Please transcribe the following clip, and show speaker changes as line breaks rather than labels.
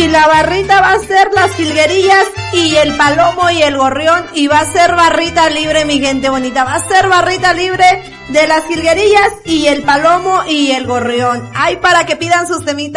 la barrita va a ser Las Jilguerillas y el Palomo y el Gorrión, y va a ser barrita libre, mi gente bonita, va a ser barrita libre de Las Jilguerillas y el Palomo y el Gorrión. Ay, para que pidan sus temitas.